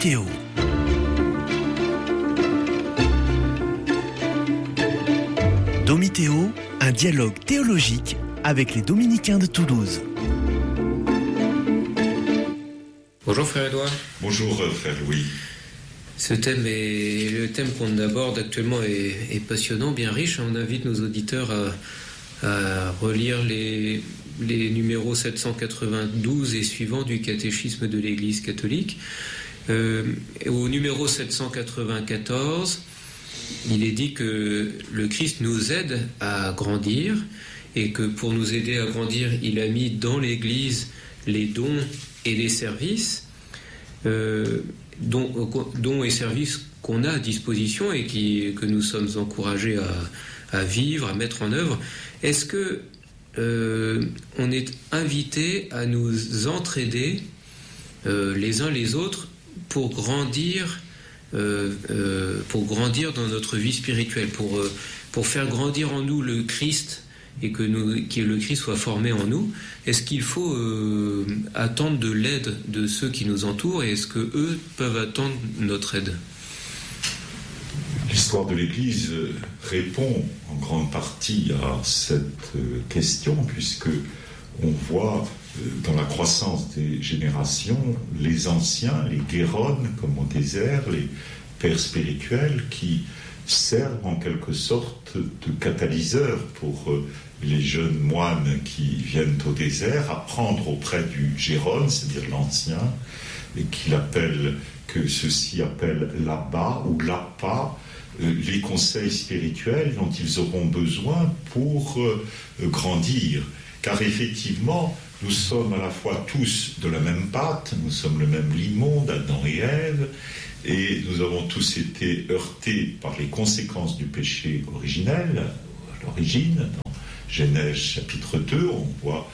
Domitéo. Domitéo, un dialogue théologique avec les dominicains de Toulouse. Bonjour frère Édouard. Bonjour frère Louis. Le thème qu'on aborde actuellement est passionnant, bien riche. On invite nos auditeurs à relire les numéros 792 et suivants du catéchisme de l'Église catholique. Au numéro 794, il est dit que le Christ nous aide à grandir et que pour nous aider à grandir, il a mis dans l'Église les dons et les services, dons et services qu'on a à disposition et que nous sommes encouragés à vivre, à mettre en œuvre. Est-ce que on est invité à nous entraider les uns les autres pour grandir dans notre vie spirituelle, pour faire grandir en nous le Christ et que le Christ soit formé en nous? Est-ce qu'il faut attendre de l'aide de ceux qui nous entourent et est-ce que eux peuvent attendre notre aide? L'histoire de l'Église répond en grande partie à cette question, puisque on voit dans la croissance des générations les anciens, les guéronnes comme au désert, les pères spirituels qui servent en quelque sorte de catalyseur pour les jeunes moines qui viennent au désert, apprendre auprès du géronne, c'est-à-dire l'ancien, et que ceux-ci appellent l'abba ou l'appa, les conseils spirituels dont ils auront besoin pour grandir. Car effectivement, nous sommes à la fois tous de la même pâte, nous sommes le même limon d'Adam et Ève, et nous avons tous été heurtés par les conséquences du péché originel, à l'origine. Dans Genèse chapitre 2, on voit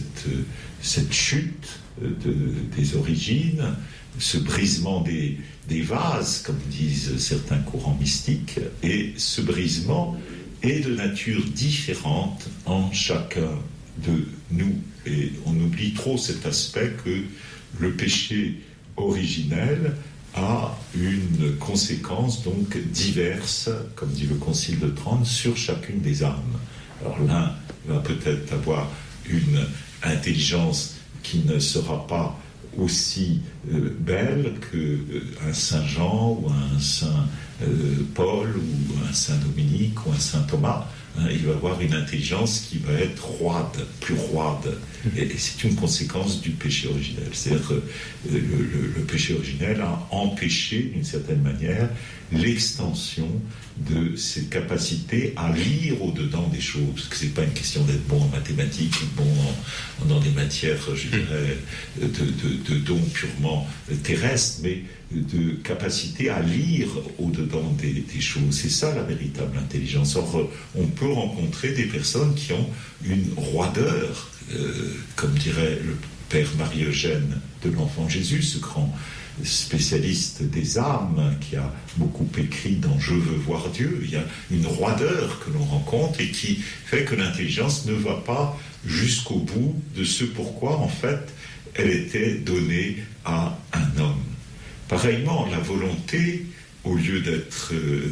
cette chute des origines, ce brisement des vases, comme disent certains courants mystiques, et ce brisement est de nature différente en chacun de nous. Et on oublie trop cet aspect que le péché originel a une conséquence donc diverse, comme dit le Concile de Trente, sur chacune des âmes. Alors l'un va peut-être avoir une intelligence qui ne sera pas aussi belle qu'un Saint Jean ou un Saint Paul ou un Saint Dominique ou un Saint Thomas. Il va avoir une intelligence qui va être plus roide. Et c'est une conséquence du péché originel. C'est-à-dire que le péché originel a empêché, d'une certaine manière, l'extension de ses capacités à lire au-dedans des choses. Parce que ce n'est pas une question d'être bon en mathématiques, bon dans des matières, je dirais, de dons purement terrestres, mais de capacité à lire au-dedans des choses. C'est ça la véritable intelligence. Or, on peut rencontrer des personnes qui ont une roideur, comme dirait le père Marie-Eugène de l'Enfant Jésus, ce grand spécialiste des âmes qui a beaucoup écrit dans « Je veux voir Dieu ». Il y a une roideur que l'on rencontre et qui fait que l'intelligence ne va pas jusqu'au bout de ce pourquoi, en fait, elle était donnée à un homme. Pareillement, la volonté, au lieu d'être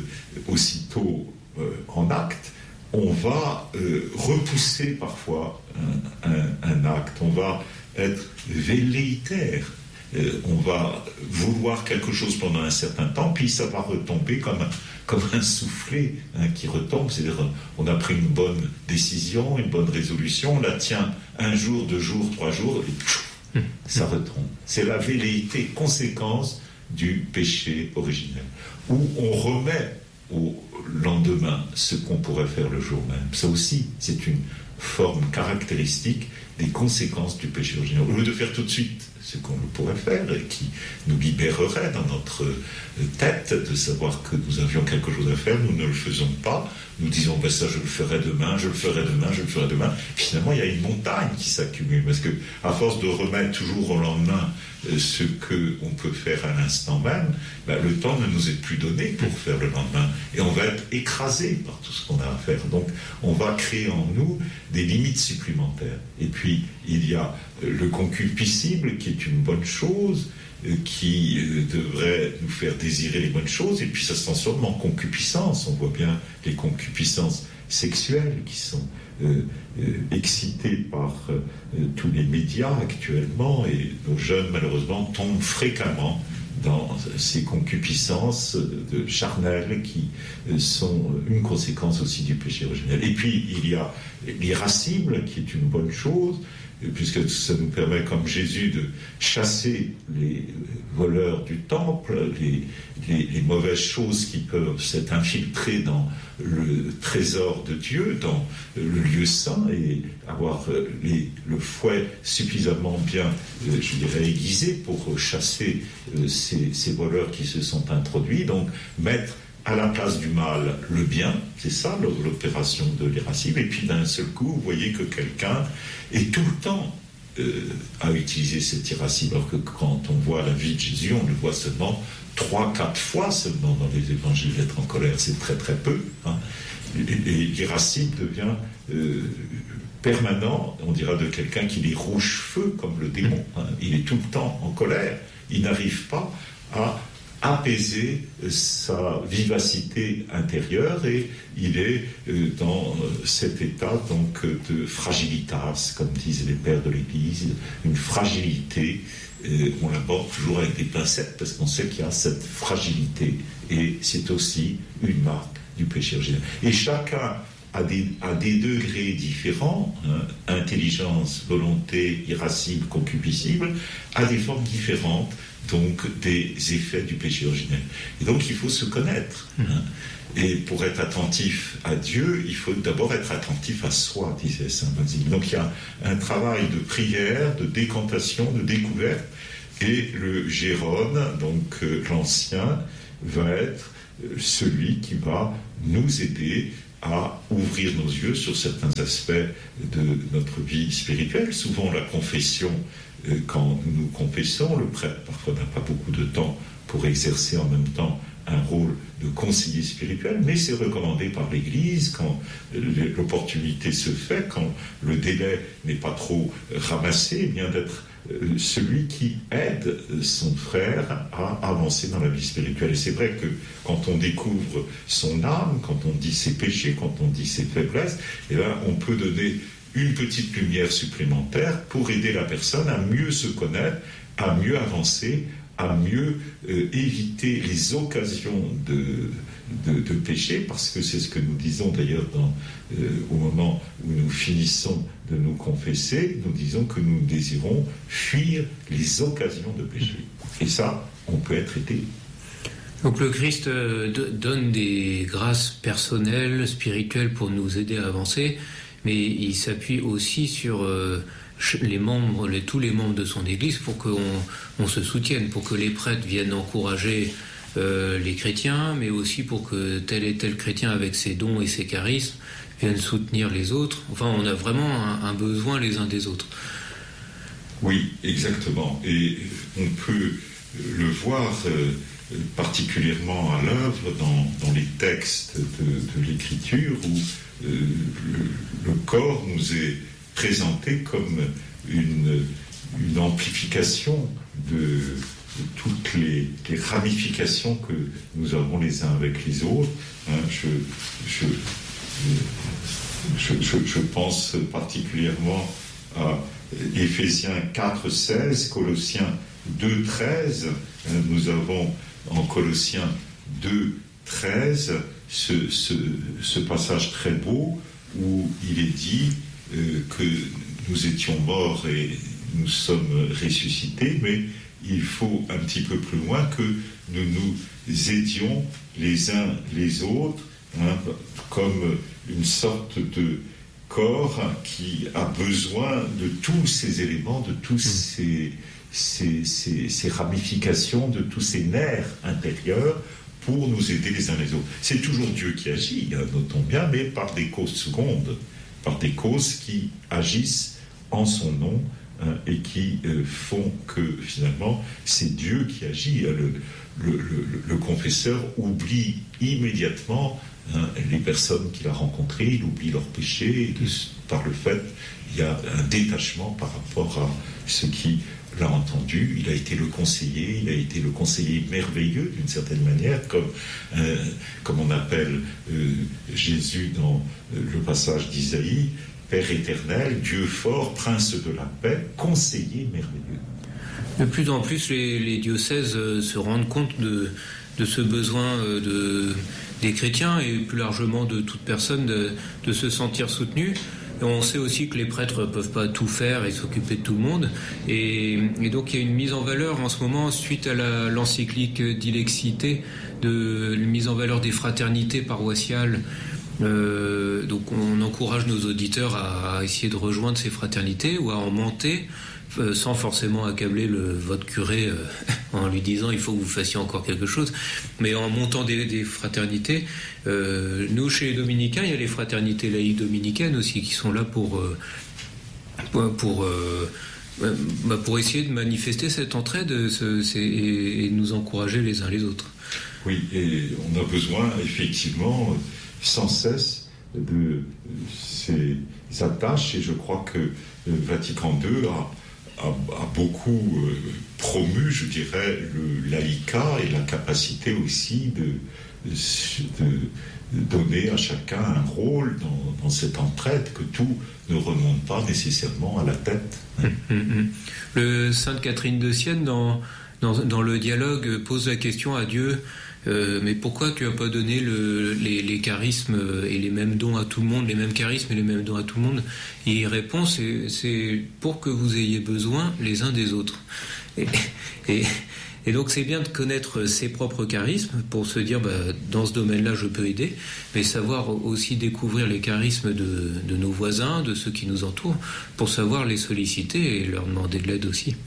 aussitôt en acte, on va repousser parfois un acte, on va être velléitaire, on va vouloir quelque chose pendant un certain temps, puis ça va retomber comme un soufflet qui retombe, c'est-à-dire on a pris une bonne décision, une bonne résolution, on la tient un jour, 2 jours, 3 jours, et ça retombe. C'est la velléité, conséquence du péché originel, où on remet au lendemain ce qu'on pourrait faire le jour même. Ça aussi, c'est une forme caractéristique des conséquences du péché originel. Au lieu de faire tout de suite ce qu'on pourrait faire et qui nous libérerait dans notre tête de savoir que nous avions quelque chose à faire, nous ne le faisons pas. Nous disons, ça je le ferai demain, je le ferai demain, je le ferai demain. Finalement, il y a une montagne qui s'accumule parce que à force de remettre toujours au lendemain ce qu'on peut faire à l'instant même, le temps ne nous est plus donné pour faire le lendemain. Et on va être écrasé par tout ce qu'on a à faire. Donc, on va créer en nous des limites supplémentaires. Et puis, il y a le concupiscible qui est une bonne chose, qui devrait nous faire désirer les bonnes choses, et puis ça se transforme en concupiscence. On voit bien les concupiscences sexuelles qui sont excitées par tous les médias actuellement, et nos jeunes malheureusement tombent fréquemment dans ces concupiscences charnelles qui sont une conséquence aussi du péché originel. Et puis il y a l'irascible qui est une bonne chose, puisque ça nous permet, comme Jésus, de chasser les voleurs du temple, les mauvaises choses qui peuvent s'être infiltrées dans le trésor de Dieu, dans le lieu saint, et avoir le fouet suffisamment bien, je dirais, aiguisé pour chasser ces voleurs qui se sont introduits. Donc mettre à la place du mal le bien, c'est ça l'opération de l'irascible. Et puis d'un seul coup, vous voyez que quelqu'un est tout le temps à utiliser cet irascible, alors que quand on voit la vie de Jésus, on le voit seulement 3-4 fois seulement dans les évangiles d'être en colère, c'est très très peu. Hein. Et l'irascible devient permanent, on dira de quelqu'un qui est rouge-feu comme le démon. Hein. Il est tout le temps en colère, il n'arrive pas à apaiser sa vivacité intérieure, et il est dans cet état donc de fragilitas, comme disent les pères de l'Église, une fragilité. On l'aborde toujours avec des pincettes parce qu'on sait qu'il y a cette fragilité, et c'est aussi une marque du péché originel. Et chacun a des degrés différents, hein, intelligence, volonté, irascible, concupiscible, a des formes différentes, donc des effets du péché originel. Et donc il faut se connaître. Hein. Et pour être attentif à Dieu, il faut d'abord être attentif à soi, disait saint Basile. Donc il y a un travail de prière, de décantation, de découverte, et le Gérone, donc l'ancien, va être celui qui va nous aider à ouvrir nos yeux sur certains aspects de notre vie spirituelle. Souvent la confession, quand nous nous confessons, le prêtre parfois n'a pas beaucoup de temps pour exercer en même temps un rôle de conseiller spirituel, mais c'est recommandé par l'Église quand l'opportunité se fait, quand le délai n'est pas trop ramassé, eh bien d'être celui qui aide son frère à avancer dans la vie spirituelle. Et c'est vrai que quand on découvre son âme, quand on dit ses péchés, quand on dit ses faiblesses, eh bien on peut donner une petite lumière supplémentaire pour aider la personne à mieux se connaître, à mieux avancer, à mieux éviter les occasions de péché, parce que c'est ce que nous disons d'ailleurs au moment où nous finissons de nous confesser, nous disons que nous désirons fuir les occasions de péché. Et ça, on peut être aidé. Donc le Christ donne des grâces personnelles, spirituelles pour nous aider à avancer, mais il s'appuie aussi sur tous les membres de son Église pour qu'on se soutienne, pour que les prêtres viennent encourager les chrétiens, mais aussi pour que tel et tel chrétien avec ses dons et ses charismes viennent soutenir les autres. Enfin, on a vraiment un besoin les uns des autres. Oui, exactement. Et on peut le voir particulièrement à l'œuvre dans les textes de l'Écriture, où le corps nous est présenté comme une amplification de toutes les ramifications que nous avons les uns avec les autres. Hein, je pense particulièrement à Éphésiens 4,16, Colossiens 2,13. Nous avons en Colossiens 2,13 ce passage très beau où il est dit que nous étions morts et nous sommes ressuscités, mais il faut un petit peu plus loin que nous nous aidions les uns les autres, hein, comme une sorte de corps qui a besoin de tous ces éléments, de tous ces ramifications, de tous ces nerfs intérieurs pour nous aider les uns les autres. C'est toujours Dieu qui agit, notons bien, mais par des causes secondes, par des causes qui agissent en son nom, hein, et qui font que finalement c'est Dieu qui agit. Le confesseur oublie immédiatement, hein, les personnes qu'il a rencontrées, il oublie leurs péchés, et par le fait, il y a un détachement par rapport à ce qui l'a entendu, il a été le conseiller merveilleux d'une certaine manière, comme on appelle Jésus dans le passage d'Isaïe, Père éternel, Dieu fort, prince de la paix, conseiller merveilleux. De plus en plus, les diocèses se rendent compte de ce besoin des chrétiens et plus largement de toute personne de se sentir soutenu. On sait aussi que les prêtres ne peuvent pas tout faire et s'occuper de tout le monde. Et donc il y a une mise en valeur en ce moment, suite à l'encyclique Dilexité, de mise en valeur des fraternités paroissiales. Donc on encourage nos auditeurs à essayer de rejoindre ces fraternités ou à en monter, sans forcément accabler votre curé en lui disant il faut que vous fassiez encore quelque chose, mais en montant des fraternités. Nous, chez les dominicains, il y a les fraternités laïques dominicaines aussi qui sont là pour essayer de manifester cette entraide et nous encourager les uns les autres. Oui, et on a besoin effectivement sans cesse de ces attaches, et je crois que Vatican II a beaucoup promu, je dirais, le laïcat et la capacité aussi de donner à chacun un rôle dans cette entraide, que tout ne remonte pas nécessairement à la tête. Le Sainte Catherine de Sienne, dans le dialogue, pose la question à Dieu, mais pourquoi tu n'as pas donné les charismes et les mêmes dons à tout le monde, les mêmes charismes et les mêmes dons à tout le monde? Et il répond, c'est pour que vous ayez besoin les uns des autres. Et donc c'est bien de connaître ses propres charismes pour se dire dans ce domaine-là je peux aider, mais savoir aussi découvrir les charismes de nos voisins, de ceux qui nous entourent, pour savoir les solliciter et leur demander de l'aide aussi.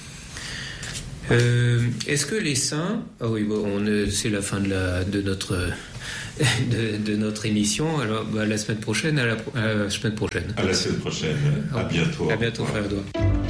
Est-ce que les saints... Ah oui, c'est la fin de notre émission. Alors, la semaine prochaine, à la semaine prochaine. À la semaine prochaine. À bientôt. À bientôt, frère Edouard.